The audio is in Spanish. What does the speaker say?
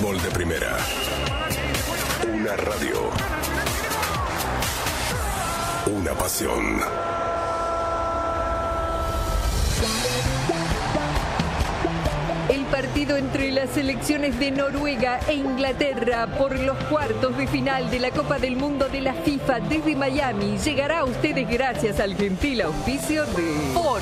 fútbol de primera. Una radio. Una pasión. El partido entre las selecciones de Noruega e Inglaterra por los cuartos de final de la Copa del Mundo de la FIFA desde Miami llegará a ustedes gracias al gentil auspicio de Ford.